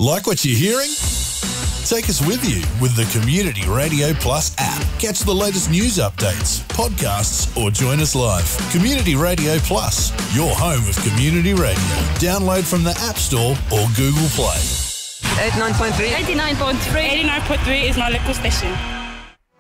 Like what you're hearing? Take us with you with the Community Radio Plus app. Catch the latest news updates, podcasts, or join us live. Community Radio Plus, your home of community radio. Download from the App Store or Google Play. 89.3. 89.3. 89.3 is my local station.